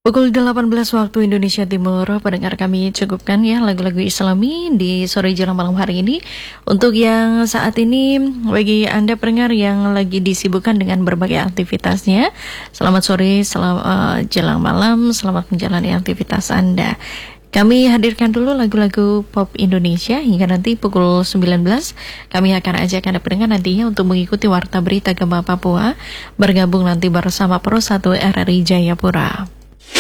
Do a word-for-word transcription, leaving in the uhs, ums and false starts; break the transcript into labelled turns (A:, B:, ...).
A: Pukul delapan belas waktu Indonesia Timur, pendengar kami cukupkan ya lagu-lagu Islami di sore jelang malam hari ini. Untuk yang saat ini, bagi Anda pendengar yang lagi disibukkan dengan berbagai aktivitasnya, selamat sore, selamat uh, jelang malam, selamat menjalani aktivitas Anda. Kami hadirkan dulu lagu-lagu pop Indonesia hingga nanti pukul sembilan belas. Kami akan ajak Anda pendengar nantinya untuk mengikuti Warta Berita Gema Papua, bergabung nanti bersama Pro satu R R I Jayapura.